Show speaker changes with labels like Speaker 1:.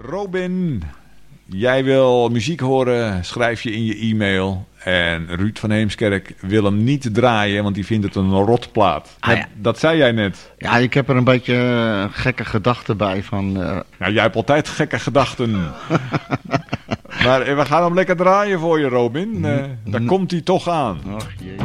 Speaker 1: Robin, jij wil muziek horen, schrijf je in je e-mail. En Ruud van Heemskerk wil hem niet draaien, want die vindt het een rotplaat.
Speaker 2: Ja.
Speaker 1: Dat zei jij net.
Speaker 2: Ja, ik heb er een beetje gekke gedachten bij van...
Speaker 1: Ja, jij hebt altijd gekke gedachten. Maar we gaan hem lekker draaien voor je, Robin. Daar komt hij toch aan.
Speaker 2: Ach, jee.